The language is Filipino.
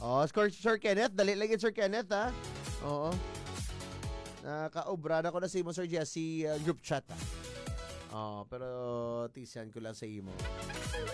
Oh, Sir Kenneth, dali lang yun, Sir Kenneth, ha? Oo. Nakaobra na ko na sa imo, Sir Jesse, group chat, ha? Oh, pero tisyan ko lang sa imo.